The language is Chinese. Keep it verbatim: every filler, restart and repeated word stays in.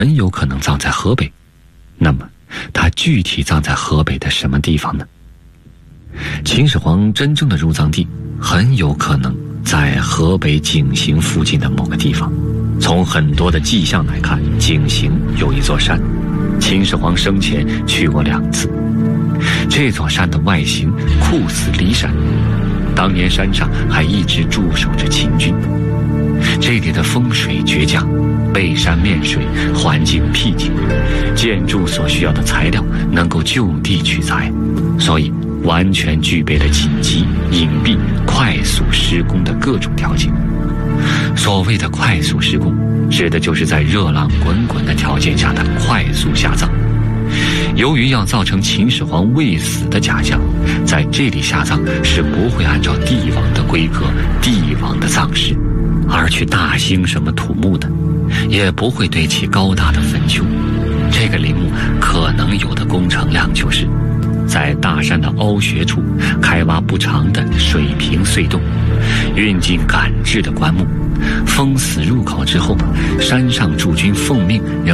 很有可能葬在河北。那么，他具体葬在河北的什么地方呢？秦始皇真正的入葬地很有可能在河北井陉附近的某个地方。从很多的迹象来看，井陉有一座山，秦始皇生前去过两次。这座山的外形酷似骊山，当年山上还一直驻守着秦军。这里的风水绝佳，背山面水，环境僻静，建筑所需要的材料能够就地取材，所以完全具备了紧急、隐蔽、快速施工的各种条件。所谓的快速施工，指的就是在热浪滚滚的条件下的快速下葬。由于要造成秦始皇未死的假象，在这里下葬是不会按照帝王的规格、帝王的葬式，而去大兴什么土木的，也不会堆起高大的坟丘。这个陵墓可能有的工程量就是在大山的凹穴处开挖不长的水平隧洞，运进赶制的棺木，封死入口之后，山上驻军奉命